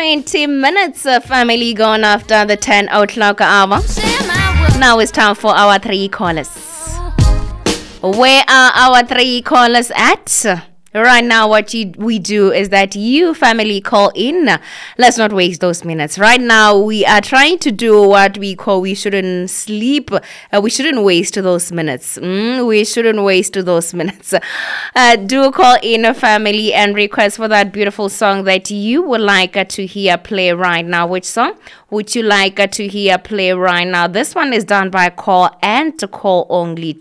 20 minutes, family, gone after the 10 o'clock hour. Now it's time for our three callers. Where are our three callers at? Right now, what we do is that you, family, call in. Let's not waste those minutes. Right now, we are trying to do what we call we shouldn't sleep. We shouldn't waste those minutes. We shouldn't waste those minutes. Do call in, family, and request for that beautiful song that you would like to hear play right now. Which song would you like to hear play right now? This one is done by call and to call only.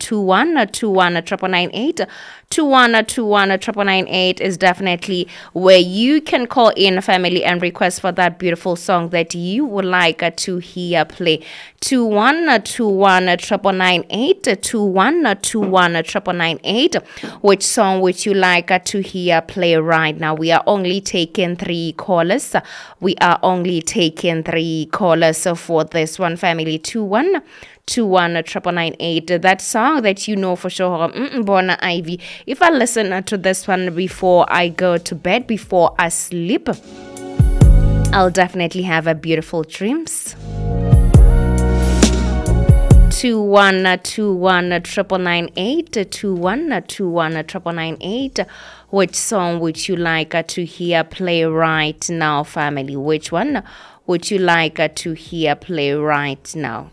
2121 2121 is definitely where you can call in, family, and request for that beautiful song that you would like to hear play. 2121 2121 Which song would you like to hear play right now? We are only taking three callers. We are only taking three callers for this one, family. 2121 that song that you know for sure, Bona Ivy. If I listen to this one before I go to bed, before I sleep, I'll definitely have a beautiful dreams. 2121 Which song would you like to hear play right now, family? Which one would you like to hear play right now?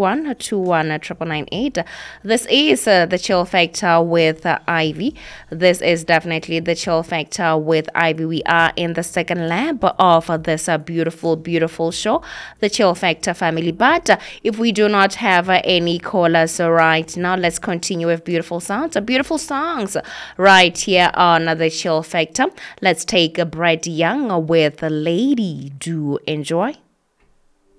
2121 This is the Chill Factor with Ivy. This is definitely the Chill Factor with Ivy. We are in the second lap of this beautiful show, the Chill Factor, family. But if we do not have any callers right now, let's continue with beautiful songs right here on the Chill Factor. Let's take Brett Young with Lady. Do enjoy.